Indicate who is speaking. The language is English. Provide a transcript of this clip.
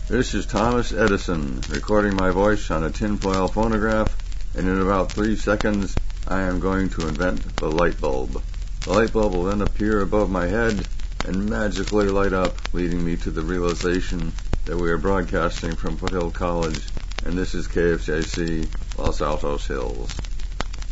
Speaker 1: This is Thomas Edison, recording my voice on a tinfoil phonograph, and in about 3 seconds I am going to invent the light bulb. The light bulb will then appear above my head and magically light up, leading me to the realization that we are broadcasting from Foothill College, and this is KFJC, Los Altos Hills.